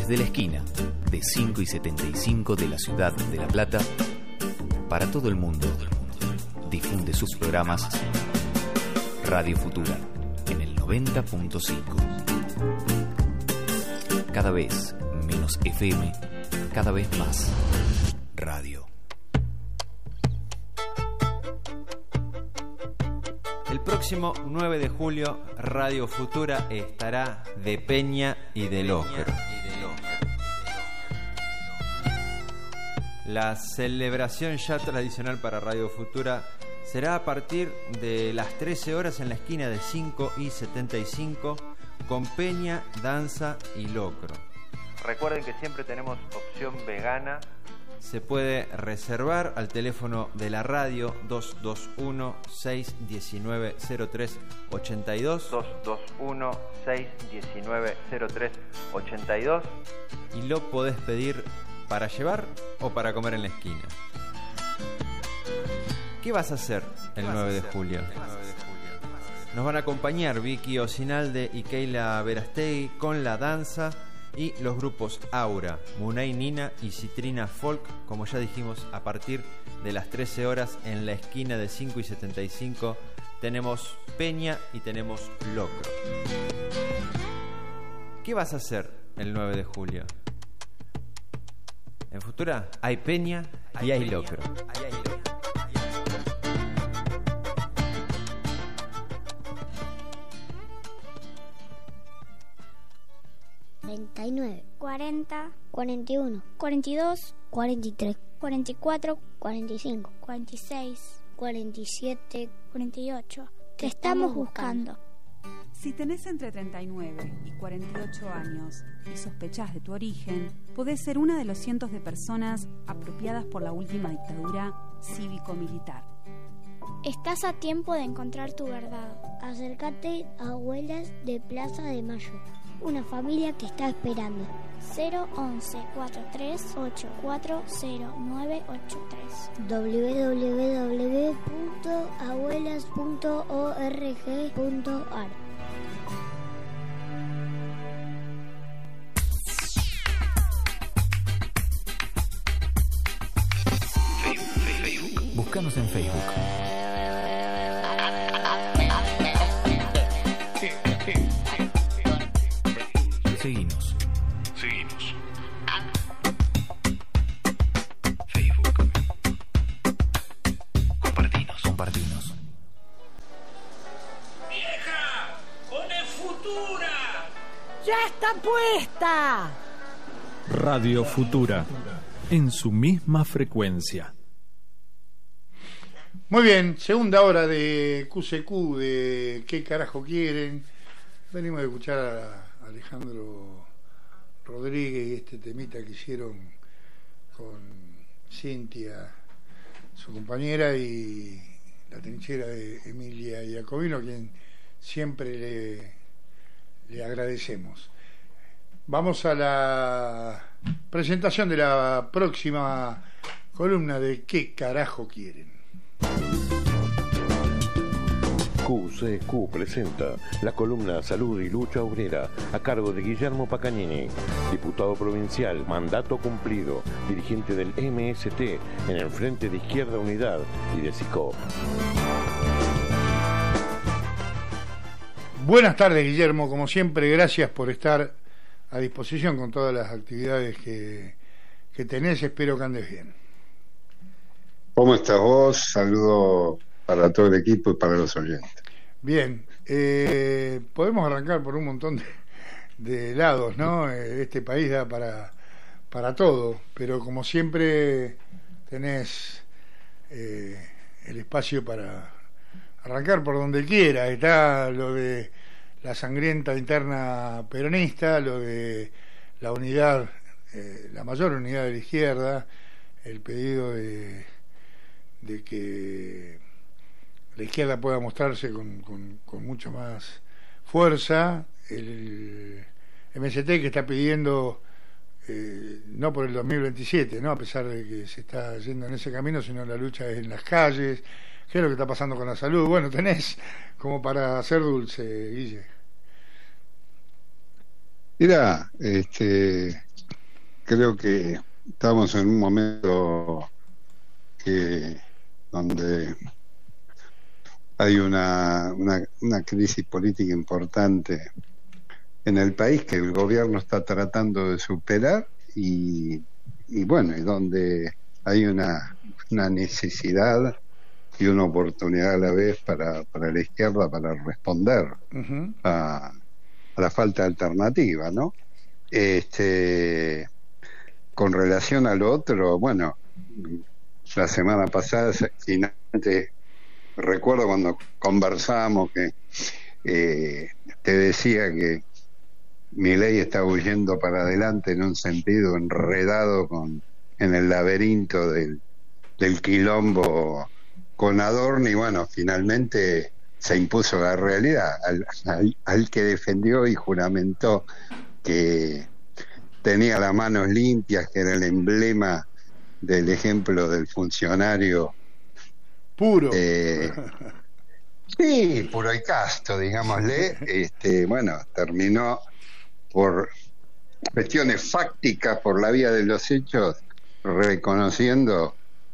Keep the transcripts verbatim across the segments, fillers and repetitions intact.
Desde la esquina de cinco y setenta y cinco de la ciudad de La Plata, para todo el mundo, difunde sus programas Radio Futura en el noventa punto cinco. Cada vez menos F M, cada vez más radio. El próximo nueve de julio, Radio Futura estará de Peña y de Locro. La celebración ya tradicional para Radio Futura será a partir de las trece horas en la esquina de cinco y setenta y cinco con Peña, danza y locro. Recuerden que siempre tenemos opción vegana. Se puede reservar al teléfono de la radio dos dos uno, seis uno nueve, cero tres ocho dos dos dos uno, seis uno nueve, cero tres ocho dos y lo podés pedir para llevar o para comer en la esquina. ¿Qué vas a hacer el nueve de julio? Nos van a acompañar Vicky Osinalde y Keila Verastegui con la danza y los grupos Aura, Munay Nina y Citrina Folk, como ya dijimos, a partir de las trece horas en la esquina de cinco y setenta y cinco tenemos Peña y tenemos Locro. ¿Qué vas a hacer el nueve de julio? En Futura hay Peña y hay Locro. treinta y nueve, cuarenta, cuarenta y uno, cuarenta y dos, cuarenta y tres, cuarenta y cuatro, cuarenta y cinco, cuarenta y seis, cuarenta y siete, cuarenta y ocho. Te estamos buscando. Si tenés entre treinta y nueve y cuarenta y ocho años y sospechás de tu origen, podés ser una de los cientos de personas apropiadas por la última dictadura cívico-militar. Estás a tiempo de encontrar tu verdad. Acércate a Abuelas de Plaza de Mayo, una familia que está esperando. cero once, cuarenta y tres, ochenta y cuatro, cero nueve ochenta y tres. doble u doble u doble u punto abuelas punto org punto a r. Búscanos en Facebook. Seguinos. Seguinos. Facebook. Compartinos. Compartinos. ¡Vieja! ¡Pone Futura! ¡Ya está puesta! Radio Futura, en su misma frecuencia. Muy bien, segunda hora de Q C Q, de ¿Qué carajo quieren? Venimos a escuchar a Alejandro Rodríguez y este temita que hicieron con Cintia, su compañera, y la trinchera de Emilia Iacobino, a quien siempre le, le agradecemos. Vamos a la presentación de la próxima columna de ¿Qué carajo quieren? Q C Q presenta la columna Salud y Lucha Obrera a cargo de Guillermo Pacagnini, diputado provincial, mandato cumplido, dirigente del M S T en el Frente de Izquierda Unidad y de SICOP. Buenas tardes, Guillermo, como siempre, gracias por estar a disposición con todas las actividades que, que tenés. Espero que andes bien. ¿Cómo estás vos? Saludo para todo el equipo y para los oyentes. Bien, eh, podemos arrancar por un montón de, de lados, ¿no? Este país da para, para todo, pero como siempre tenés eh, el espacio para arrancar por donde quiera. Está lo de la sangrienta interna peronista, lo de la unidad, eh, la mayor unidad de la izquierda, el pedido de, de que la izquierda pueda mostrarse con, con, con mucho más fuerza, el M S T que está pidiendo eh, no por el dos mil veintisiete, no a pesar de que se está yendo en ese camino, sino la lucha es en las calles. ¿Qué es lo que está pasando con la salud? Bueno, tenés como para hacer dulce, Guille. Mira, este, creo que estamos en un momento que donde hay una, una, una crisis política importante en el país que el gobierno está tratando de superar y, y bueno, y donde hay una, una necesidad y una oportunidad a la vez para, para la izquierda para responder uh-huh. a, a la falta de alternativa, ¿no? Este, con relación al otro, bueno, la semana pasada, finalmente, recuerdo cuando conversábamos que eh, te decía que Milei está huyendo para adelante en un sentido enredado con en el laberinto del, del quilombo con Adorno, y bueno, finalmente se impuso la realidad al, al, al que defendió y juramentó que tenía las manos limpias, que era el emblema del ejemplo del funcionario puro. Eh, sí, puro y casto, digámosle. Este, bueno, terminó por cuestiones fácticas, por la vía de los hechos, reconociendo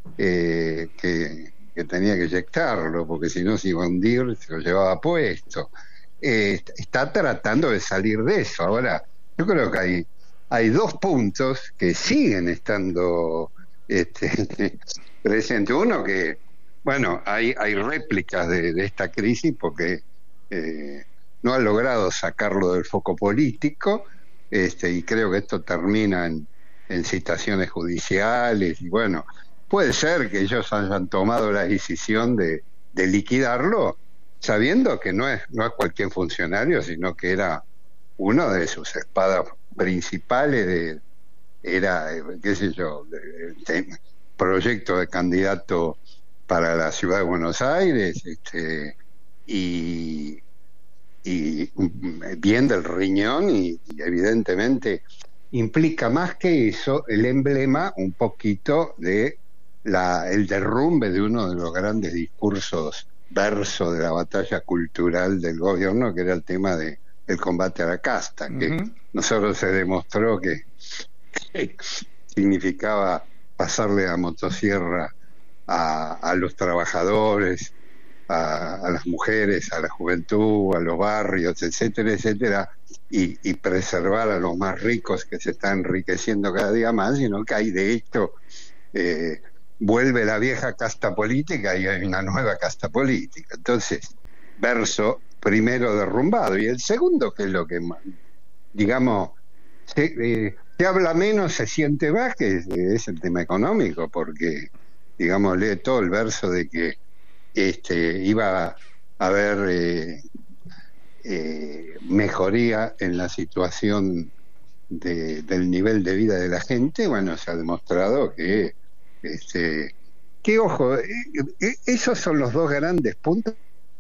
eh, que, que tenía que eyectarlo, porque si no se iba a hundir, se lo llevaba puesto. Eh, está tratando de salir de eso. Ahora, yo creo que hay, hay dos puntos que siguen estando este, presentes. Uno que, bueno, hay, hay réplicas de, de esta crisis porque eh, no ha logrado sacarlo del foco político, este, y creo que esto termina en, en citaciones judiciales, y bueno, puede ser que ellos hayan tomado la decisión de, de liquidarlo, sabiendo que no es, no es cualquier funcionario, sino que era uno de sus espadas principales, de, era, qué sé yo, de, de, proyecto de candidato para la ciudad de Buenos Aires, este, y, y bien del riñón, y, y evidentemente implica más que eso el emblema un poquito de la, el derrumbe de uno de los grandes discursos verso de la batalla cultural del gobierno, que era el tema de el combate a la casta, que uh-huh. nosotros se demostró que, que significaba pasarle a motosierra a, a los trabajadores, a, a las mujeres, a la juventud, a los barrios, etcétera, etcétera, y, y preservar a los más ricos que se están enriqueciendo cada día más, sino que hay de hecho eh, vuelve la vieja casta política y hay una nueva casta política. Entonces, verso primero derrumbado, y el segundo, que es lo que, digamos, se, eh, se habla menos, se siente más, que es, es el tema económico, porque, digamos, lee todo el verso de que este iba a haber eh, eh, mejoría en la situación de, del nivel de vida de la gente. Bueno, se ha demostrado que este que ojo, eh, eh, esos son los dos grandes puntos.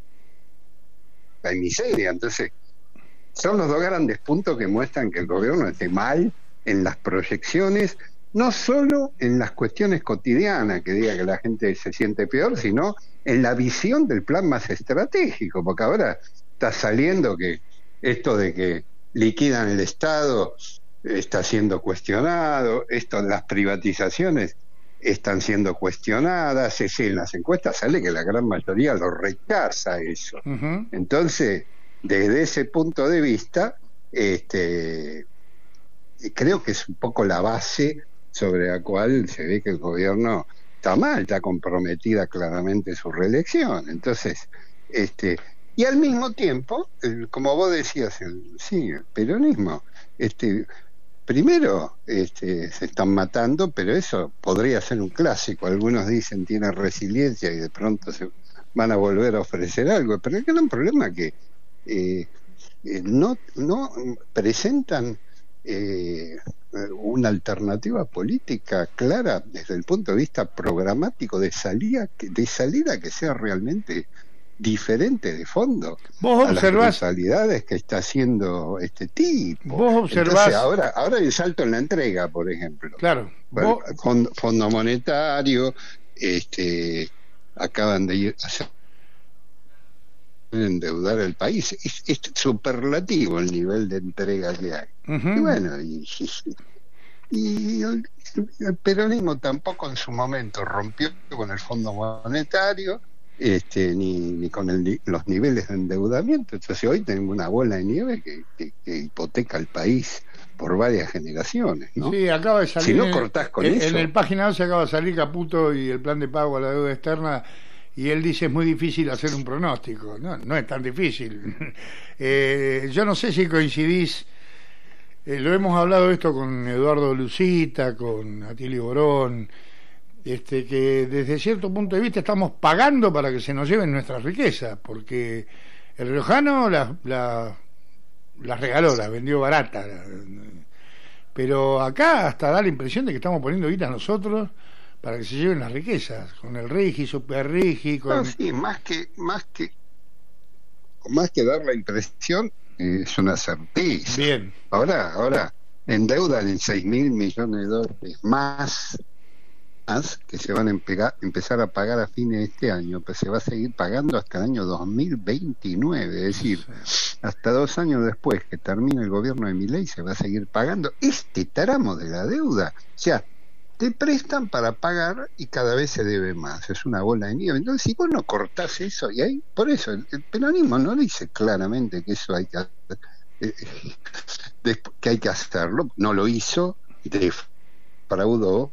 Hay miseria, entonces son los dos grandes puntos que muestran que el gobierno esté mal en las proyecciones, no solo en las cuestiones cotidianas, que diga que la gente se siente peor, sino en la visión del plan más estratégico, porque ahora está saliendo que esto de que liquidan el Estado está siendo cuestionado, esto de las privatizaciones están siendo cuestionadas, es en las encuestas sale que la gran mayoría lo rechaza eso. Uh-huh. Entonces, desde ese punto de vista, este, creo que es un poco la base sobre la cual se ve que el gobierno está mal, está comprometida claramente su reelección. Entonces, este, y al mismo tiempo, el, como vos decías, el, sí, el peronismo, este, primero este, se están matando, pero eso podría ser un clásico. Algunos dicen tiene resiliencia y de pronto se van a volver a ofrecer algo, pero el gran problema es que eh, eh, no, no presentan eh, una alternativa política clara desde el punto de vista programático de salida, de salida que sea realmente diferente de fondo. Vos a observás las brutalidades que está haciendo este tipo. Vos observás. Entonces, ahora, ahora hay salto en la entrega, por ejemplo. Claro. Bueno, fondo, fondo monetario, este, acaban de ir a endeudar el país. Es, es superlativo el nivel de entrega que hay. Uh-huh. Y bueno, y, y, y el, el peronismo tampoco en su momento rompió con el Fondo Monetario, este, ni, ni con el, los niveles de endeudamiento. Entonces hoy tenemos una bola de nieve que, que, que hipoteca al país por varias generaciones, ¿no? Sí, acaba de salir. Si no cortás con en, eso. En el página once acaba de salir Caputo y el plan de pago a la deuda externa, y él dice es muy difícil hacer un pronóstico. No, no es tan difícil. eh, yo no sé si coincidís, eh, lo hemos hablado esto con Eduardo Lucita, con Atilio Borón, este, que desde cierto punto de vista estamos pagando para que se nos lleven nuestras riquezas, porque el riojano las la, la regaló, las vendió barata, pero acá hasta da la impresión de que estamos poniendo guita nosotros para que se lleven las riquezas, con el Rigi, Super Rigi, con... No, sí, más que, más que, más que dar la impresión, eh, es una certeza. Bien. Ahora, ahora, endeudan en seis mil millones de dólares más, más que se van a empegar, empezar a pagar a fines de este año, pero se va a seguir pagando hasta el año dos mil veintinueve, es decir, sí, hasta dos años después que termine el gobierno de Milei se va a seguir pagando este tramo de la deuda. O sea, te prestan para pagar y cada vez se debe más, es una bola de nieve. Entonces, si vos no cortás eso, y ahí, por eso, el, el peronismo no dice claramente que eso hay que eh, de, que hay que hacerlo, no lo hizo, defraudó,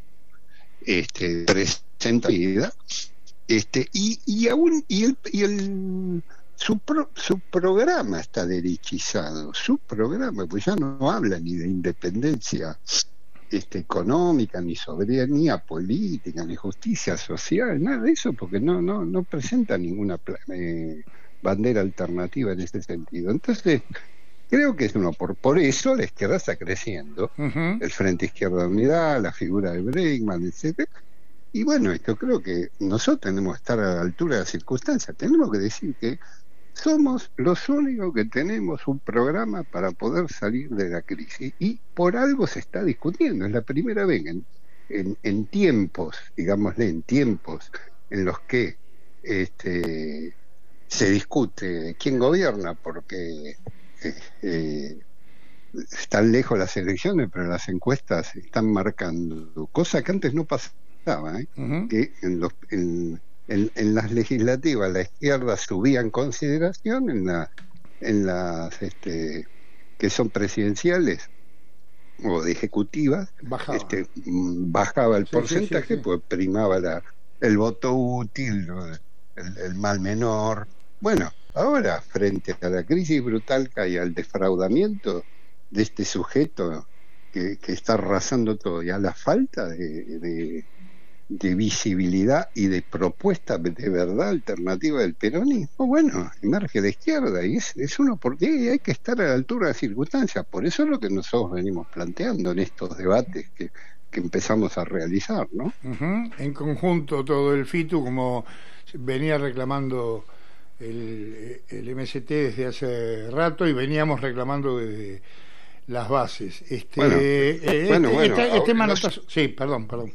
este, presenta vida, este, y, y aún, y el, y el su, pro, su programa está derechizado, su programa, pues ya no habla ni de independencia Este, económica, ni soberanía política, ni justicia social, nada de eso, porque no no no presenta ninguna eh, bandera alternativa en ese sentido. Entonces, creo que es uno por por eso la izquierda está creciendo, uh-huh. El Frente Izquierda Unidad, la figura de Bregman, etcétera. Y bueno, yo creo que nosotros tenemos que estar a la altura de las circunstancias, tenemos que decir que somos los únicos que tenemos un programa para poder salir de la crisis, y por algo se está discutiendo. Es la primera vez en, en, en tiempos, digámosle, en tiempos en los que este, se discute quién gobierna, porque eh, eh, están lejos las elecciones, pero las encuestas están marcando, cosa que antes no pasaba, ¿eh? Uh-huh. Que en los... En, En, en las legislativas la izquierda subía en consideración, en la en las este que son presidenciales o de ejecutivas bajaba, este, bajaba el sí, porcentaje, sí, sí, sí. Pues primaba la, el voto útil, el, el mal menor. Bueno, ahora frente a la crisis brutal que hay, al defraudamiento de este sujeto que, que está arrasando todo, y a la falta de, de de visibilidad y de propuesta de verdad alternativa del peronismo, bueno, emerge la izquierda, y es, es una oportunidad, y hay que estar a la altura de las circunstancias. Por eso es lo que nosotros venimos planteando en estos debates que, que empezamos a realizar, ¿no? Uh-huh. En conjunto todo el FITU, como venía reclamando el, el M S T desde hace rato, y veníamos reclamando desde las bases. Este, bueno, eh, bueno, este, bueno, este, este los... manotazo... Sí, perdón, perdón.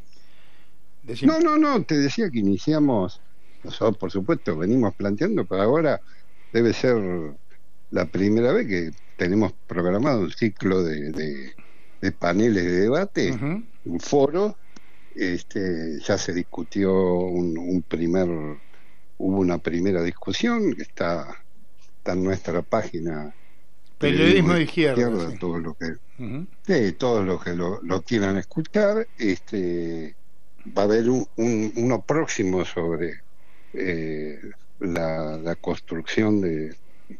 No, no, no, te decía que iniciamos, nosotros por supuesto venimos planteando, pero ahora debe ser la primera vez que tenemos programado un ciclo de, de, de paneles de debate, uh-huh. Un foro, este, ya se discutió un, un primer, hubo una primera discusión que está, está en nuestra página. Periodismo de izquierda, izquierda sí. Todo lo que, uh-huh. Sí, todos los que lo, lo quieran escuchar, este... va a haber un, un, uno próximo sobre eh, la, la construcción de,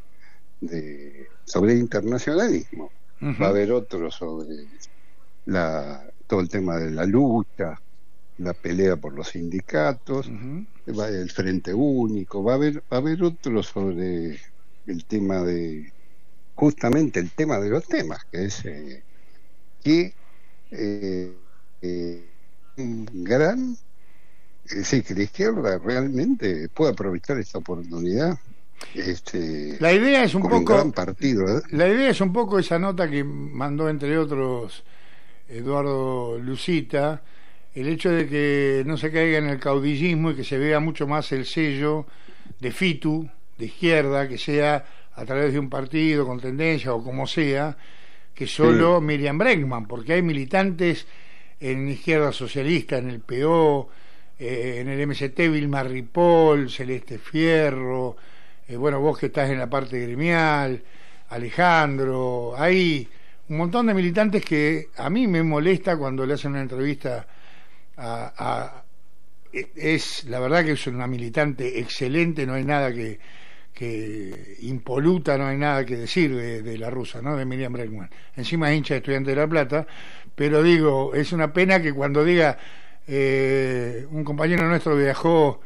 de sobre el internacionalismo, uh-huh. Va a haber otro sobre la todo el tema de la lucha, la pelea por los sindicatos, uh-huh. Va a haber el Frente Único, va a haber va a haber otro sobre el tema de justamente el tema de los temas, que es eh, que eh, eh, gran es decir, que la izquierda realmente puede aprovechar esta oportunidad. Este, la idea es un poco un gran partido, ¿eh? La idea es un poco esa nota que mandó entre otros Eduardo Lucita, el hecho de que no se caiga en el caudillismo y que se vea mucho más el sello de FITU, de izquierda, que sea a través de un partido con tendencia o como sea, que solo Sí. Miriam Bregman, porque hay militantes en Izquierda Socialista, en el P O, eh, en el M S T, Vilma Ripoll, Celeste Fierro, eh, bueno, vos que estás en la parte gremial, Alejandro, hay un montón de militantes que a mí me molesta cuando le hacen una entrevista a, a es la verdad que es una militante excelente, no hay nada que, que impoluta, no hay nada que decir de, de la rusa, ¿no? De Miriam Bregman. Encima es hincha de Estudiante de La Plata, pero digo, es una pena que cuando diga eh, un compañero nuestro viajó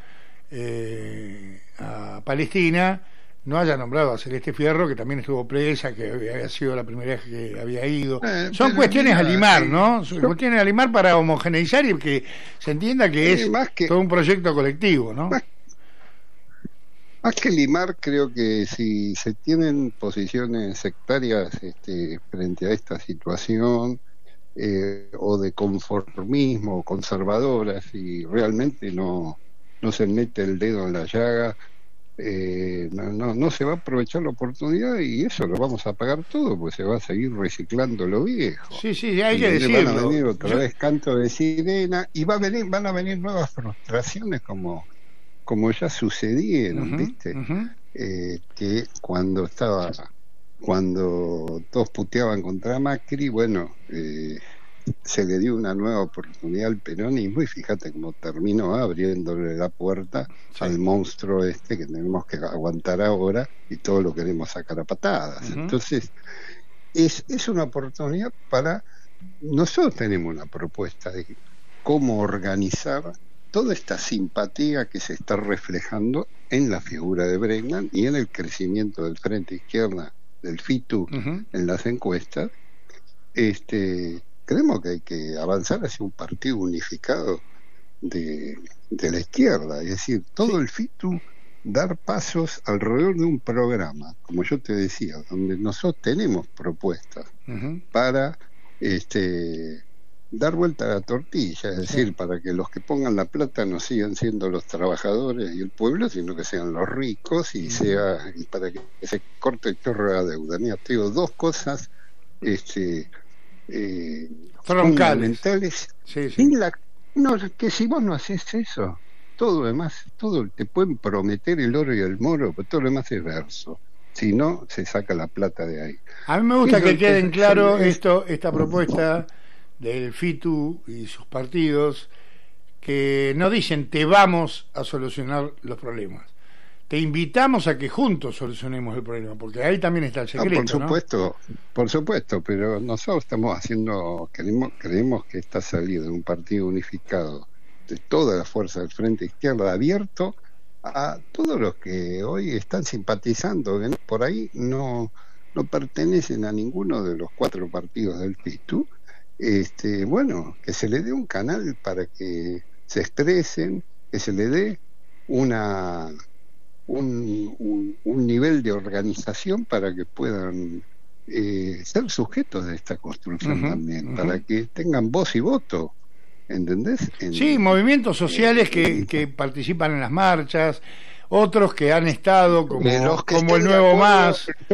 eh, a Palestina, no haya nombrado a Celeste Fierro, que también estuvo presa, que había sido la primera vez que había ido. Eh, Son cuestiones mira, a limar, ¿no? Son yo, cuestiones a limar para homogeneizar y que se entienda que es más que, todo un proyecto colectivo, ¿no? Más, más que limar, creo que si se tienen posiciones sectarias este, frente a esta situación, eh, o de conformismo, conservadoras, y realmente no, no se mete el dedo en la llaga, Eh, no, no, no se va a aprovechar la oportunidad y eso lo vamos a pagar todo, pues se va a seguir reciclando lo viejo. Sí, sí, hay y que decirlo. Van a venir otra vez canto de sirena y va a venir, van a venir nuevas frustraciones como, como ya sucedieron, uh-huh, ¿viste? Uh-huh. Eh, que cuando estaba, cuando todos puteaban contra Macri, bueno, eh, se le dio una nueva oportunidad al peronismo y fíjate cómo terminó abriéndole la puerta sí. al monstruo este que tenemos que aguantar ahora y todo lo queremos sacar a patadas. Uh-huh. Entonces es, es una oportunidad para nosotros tenemos una propuesta de cómo organizar toda esta simpatía que se está reflejando en la figura de Bregman y en el crecimiento del Frente Izquierda del F I T U uh-huh. en las encuestas. este Creemos que hay que avanzar hacia un partido unificado de, de la izquierda, es decir, todo sí. el F I T U dar pasos alrededor de un programa, como yo te decía, donde nosotros tenemos propuestas uh-huh. para este, dar vuelta a la tortilla, es decir, sí. para que los que pongan la plata no sigan siendo los trabajadores y el pueblo, sino que sean los ricos y uh-huh. sea y para que se corte el chorro de la deuda. Mira, te digo dos cosas este Eh, fundamentales sí, sí. La, no, que si vos no haces eso, todo lo demás, todo te pueden prometer el oro y el moro, pero todo lo demás es verso. Si no, se saca la plata de ahí. A mí me gusta que queden claro esto, esta propuesta del F I T U y sus partidos, que no dicen te vamos a solucionar los problemas. Te invitamos a que juntos solucionemos el problema, porque ahí también está el secreto. Ah, por supuesto, ¿no? por supuesto, pero nosotros estamos haciendo, creemos, creemos que esta salida de un partido unificado de toda la fuerza del Frente Izquierda abierto a todos los que hoy están simpatizando, que por ahí no, no pertenecen a ninguno de los cuatro partidos del F I T U, este, bueno, que se le dé un canal para que se expresen, que se le dé una Un, un, un nivel de organización para que puedan eh, ser sujetos de esta construcción uh-huh, también, uh-huh. para que tengan voz y voto, ¿entendés? En, sí, movimientos sociales eh, que, que participan en las marchas, otros que han estado como, que como el Nuevo Más. Yo,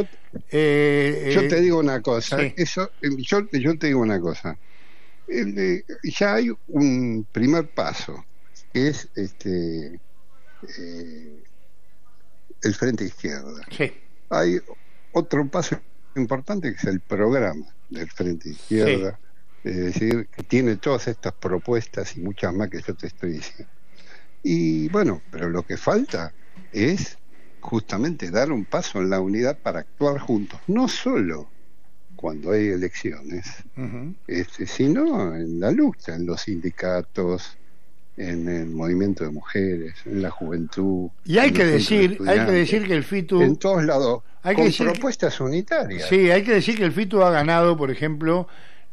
eh, yo eh, te digo una cosa, sí. eso, yo, yo te digo una cosa, eh, ya hay un primer paso, que es este eh, el Frente Izquierda. Sí. Hay otro paso importante que es el programa del Frente Izquierda, sí. es decir, que tiene todas estas propuestas y muchas más que yo te estoy diciendo. Y bueno, pero lo que falta es justamente dar un paso en la unidad para actuar juntos, no solo cuando hay elecciones, uh-huh. este, sino en la lucha, en los sindicatos, en el movimiento de mujeres, en la juventud. Y hay que decir, hay que decir que el F I T U en todos lados, hay con que decir propuestas unitarias. Sí, hay que decir que el F I T U ha ganado, por ejemplo,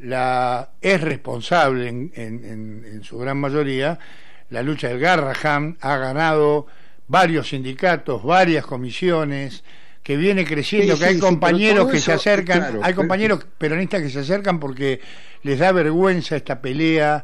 la es responsable en, en, en, en su gran mayoría la lucha del Garrahan, ha ganado varios sindicatos, varias comisiones, que viene creciendo, sí, que hay sí, compañeros sí, que eso, se acercan, claro, hay compañeros peronistas que se acercan porque les da vergüenza esta pelea.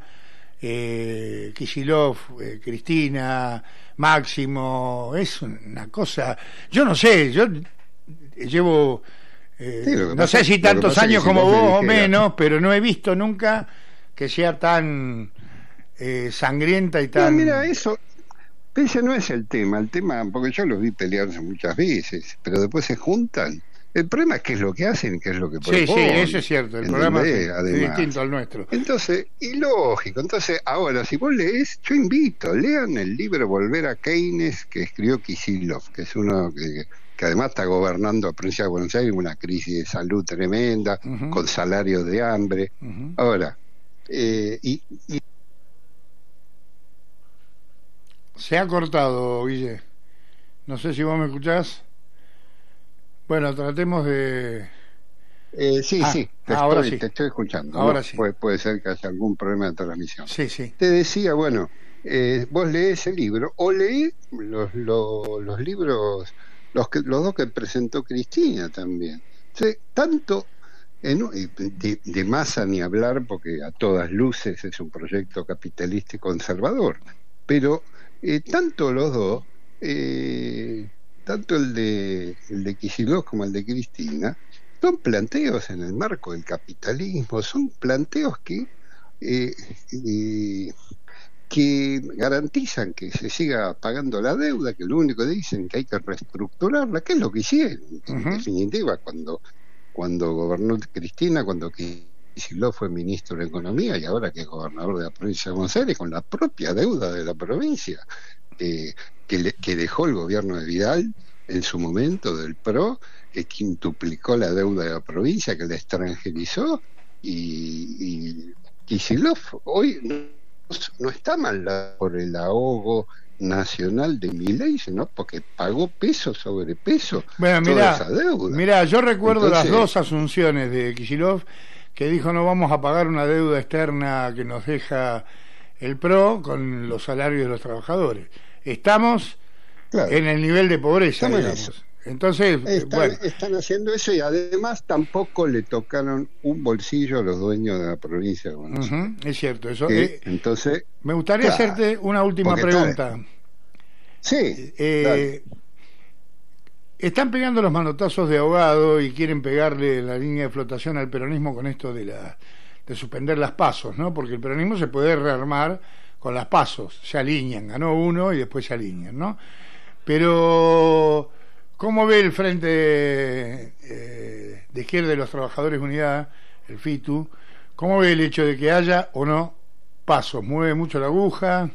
Eh, Kicillof, eh, Cristina, Máximo, es una cosa, yo no sé, yo llevo Eh, Sí, lo que no pasa- sé si lo que tantos pasa es que años si como vos me vos o dijeras- menos, pero no he visto nunca que sea tan eh, sangrienta y No, tan... mira, eso, ese no es el tema, el tema, porque yo los vi pelearse muchas veces, pero después se juntan. El problema es qué es lo que hacen y qué es lo que Sí, sí, proponen. eso es cierto, el programa ¿entendés? sí, es Además. distinto al nuestro. Entonces, y lógico, entonces ahora si vos lees, yo invito, lean el libro Volver a Keynes que escribió Kicillof, que es uno que, que además está gobernando a provincia de Buenos Aires una crisis de salud tremenda, Ujú. con salarios de hambre. Ujú. Ahora, eh, y, y Se ha cortado, Guille. No sé si vos me escuchás. Bueno, tratemos de... eh, sí, Ah, sí, te, ahora estoy, sí. te estoy escuchando. Ahora ¿no? sí. Puede, puede ser que haya algún problema de transmisión. Sí, sí. Te decía, bueno, eh, vos lees ese libro o leí los, los, los libros, los, que, los dos que presentó Cristina también. O sea, tanto, en, un- y de, de Massa ni hablar, porque a todas luces es un proyecto capitalista y conservador, pero eh, tanto los dos, eh, tanto el de, el de Kicillof como el de Cristina, son planteos en el marco del capitalismo, son planteos que... Eh, eh, que garantizan que se siga pagando la deuda, que lo único que dicen que hay que reestructurarla, que es lo que hicieron, en Ujú. definitiva, cuando cuando gobernó Cristina, cuando Kicillof fue ministro de Economía y ahora que es gobernador de la provincia de Buenos Aires, con la propia deuda de la provincia, eh, que, le- que dejó el gobierno de Vidal en su momento del P R O, que quintuplicó la deuda de la provincia, que la extranjerizó, y, y Kicillof hoy no, no está mal la- por el ahogo nacional de Milei, sino porque pagó peso sobre peso Bueno, toda mirá, esa deuda. mirá, yo recuerdo Entonces- las dos asunciones de Kicillof, que dijo no vamos a pagar una deuda externa que nos deja el P R O con los salarios de los trabajadores. Estamos Claro. en el nivel de pobreza, Estamos en digamos. eso. Entonces, Están, bueno, están haciendo eso y además tampoco le tocaron un bolsillo a los dueños de la provincia de Buenos Aires. ujú, es cierto eso. Que, Eh, entonces, me gustaría claro, hacerte una última porque pregunta. tal- sí, Eh, dale. están pegando los manotazos de ahogado y quieren pegarle la línea de flotación al peronismo con esto de la de suspender las pasos, ¿no? Porque el peronismo se puede rearmar con las pasos, se alinean, ganó uno y después se alinean, ¿no? Pero ¿cómo ve el Frente eh, de Izquierda de los Trabajadores Unidad, el FITU? ¿Cómo ve el hecho de que haya o no pasos? ¿Mueve mucho la aguja?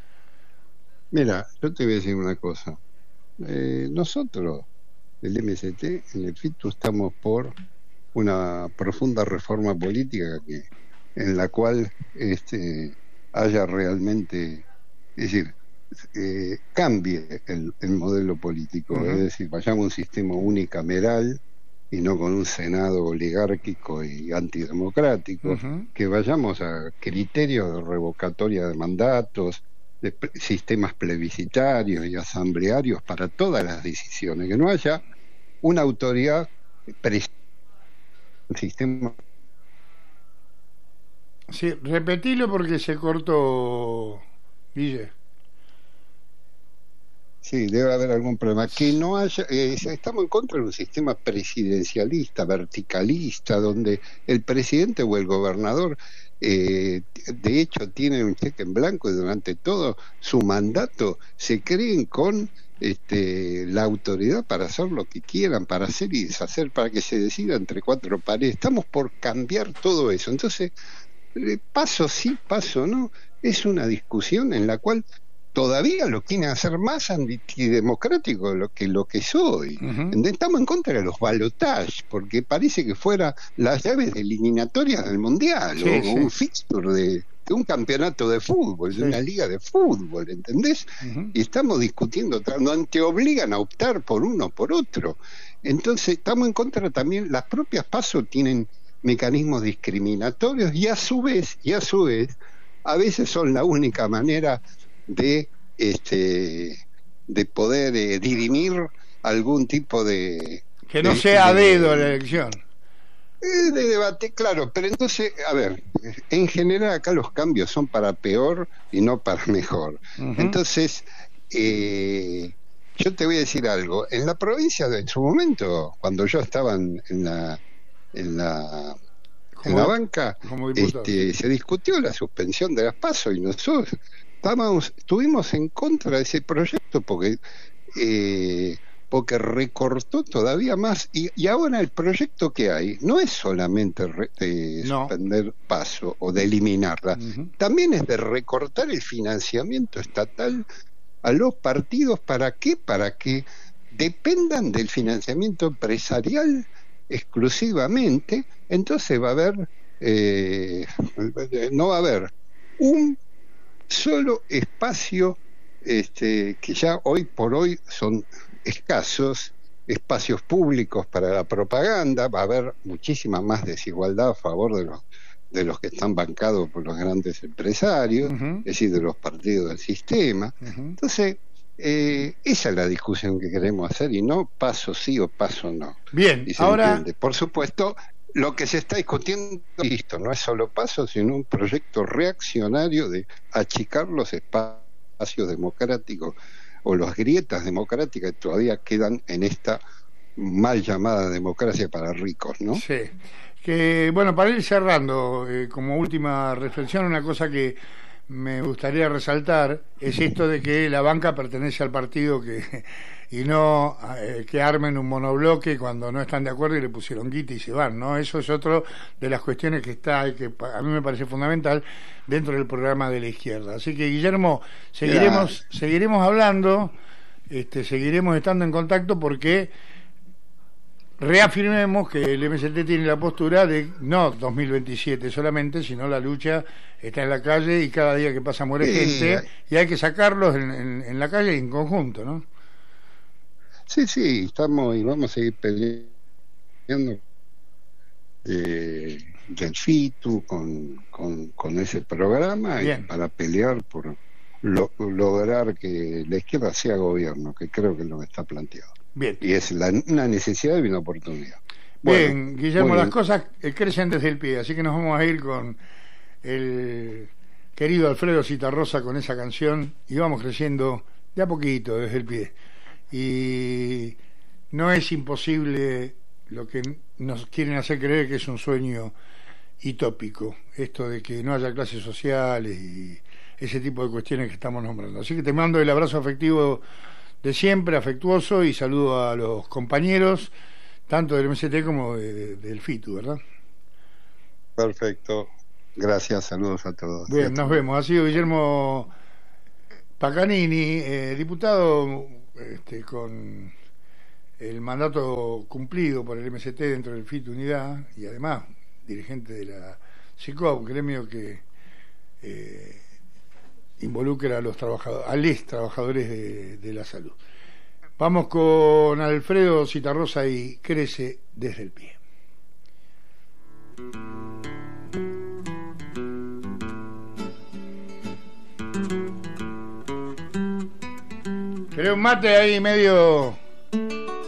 Mira, yo te voy a decir una cosa. Eh, nosotros, el M S T, en el FITU estamos por una profunda reforma política que en la cual este haya realmente, es decir, eh, cambie el, el modelo político, Ujú. es decir, vayamos a un sistema unicameral y no con un Senado oligárquico y antidemocrático, Ujú. que vayamos a criterios de revocatoria de mandatos, de pre- sistemas plebiscitarios y asamblearios para todas las decisiones, que no haya una autoridad pres- un sistema. Sí, repetilo porque se cortó, Guille. Sí, debe haber algún problema. Que no haya, eh, estamos en contra de un sistema presidencialista, verticalista, donde el presidente o el gobernador, eh, de hecho, tienen un cheque en blanco y durante todo su mandato se creen con este, la autoridad para hacer lo que quieran, para hacer y deshacer, para que se decida entre cuatro paredes. Estamos por cambiar todo eso. Entonces, eh, paso sí, paso no, es una discusión en la cual todavía lo quieren hacer más antidemocrático de lo que lo que soy. Ujú. Estamos en contra de los balotajes, porque parece que fuera las llaves de eliminatorias del Mundial, Sí, o sí. un fixture de, de un campeonato de fútbol, Sí. de una liga de fútbol, ¿entendés? Ujú. Y estamos discutiendo, no te obligan a optar por uno o por otro. Entonces, estamos en contra también, las propias PASO tienen mecanismos discriminatorios y a su vez, y a su vez, a veces son la única manera de este de poder eh, dirimir algún tipo de Que no de- sea a de- dedo la elección. eh, de debate, claro, pero entonces, a ver, en general acá los cambios son para peor y no para mejor. Ujú. Entonces, eh, yo te voy a decir algo. En la provincia, de, en su momento, cuando yo estaba en, en la en la en la banca, este, se discutió la suspensión de las PASO y nosotros estábamos, estuvimos en contra de ese proyecto porque eh, porque recortó todavía más y, y ahora el proyecto que hay no es solamente re, de no. suspender PASO o de eliminarla, uh-huh. también es de recortar el financiamiento estatal a los partidos. ¿Para qué? Para que dependan del financiamiento empresarial exclusivamente. Entonces va a haber eh, no va a haber un solo espacio este, que ya hoy por hoy son escasos espacios públicos para la propaganda. Va a haber muchísima más desigualdad a favor de los de los que están bancados por los grandes empresarios, uh-huh. es decir, de los partidos del sistema. Uh-huh. Entonces, eh, esa es la discusión que queremos hacer y no paso sí o paso no. Bien, ahora... entiende. Por supuesto, lo que se está discutiendo, listo, no es solo paso, sino un proyecto reaccionario de achicar los espacios democráticos o las grietas democráticas que todavía quedan en esta mal llamada democracia para ricos, ¿no? Sí. Que, bueno, para ir cerrando, eh, como última reflexión, una cosa que me gustaría resaltar es esto de que la banca pertenece al partido que y no eh, que armen un monobloque cuando no están de acuerdo y le pusieron guita y se van, ¿no? Eso es otro de las cuestiones que está y que a mí me parece fundamental dentro del programa de la izquierda. Así que, Guillermo, seguiremos yeah. seguiremos hablando, este, seguiremos estando en contacto porque reafirmemos que el M S T tiene la postura de no dos mil veintisiete solamente, sino la lucha está en la calle y cada día que pasa muere sí. gente y hay que sacarlos en, en, en la calle en conjunto, ¿no? Sí, sí, estamos y vamos a seguir peleando eh, del FITU con, con, con ese programa y para pelear por lo, lograr que la izquierda sea gobierno, que creo que es lo que está planteado. Bien. Y es la, una necesidad y una oportunidad. Bien, bueno, Guillermo, las cosas crecen desde el pie, así que nos vamos a ir con el querido Alfredo Citarrosa con esa canción y vamos creciendo de a poquito desde el pie. Y no es imposible lo que nos quieren hacer creer que es un sueño utópico, esto de que no haya clases sociales y ese tipo de cuestiones que estamos nombrando. Así que te mando el abrazo afectivo de siempre, afectuoso, y saludo a los compañeros tanto del M S T como de, de, del FITU, ¿verdad? Perfecto, gracias, saludos a todos. Bien, nos vemos. Ha sido Guillermo Paganini, eh, diputado este, con el mandato cumplido por el M S T dentro del FITU Unidad y además dirigente de la SICOP, gremio que eh, involucra a los trabajadores, a los trabajadores de, de la salud. Vamos con Alfredo Citarrosa y Crece desde el pie. ¿Querés un mate ahí medio